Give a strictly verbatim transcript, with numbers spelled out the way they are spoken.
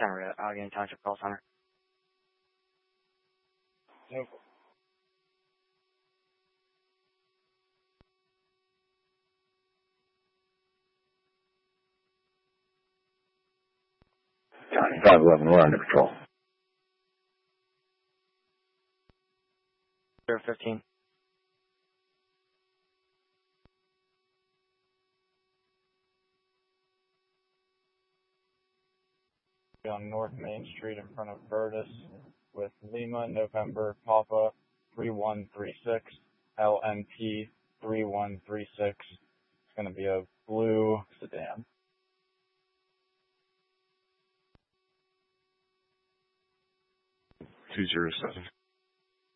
Tower at Allegheny Township Call Center. Nope. County five eleven, we're under control. zero fifteen. On North Main Street in front of Burtis with Lima, November, Papa, three one three six, L N P, three one three six. It's going to be a blue sedan. two zero seven.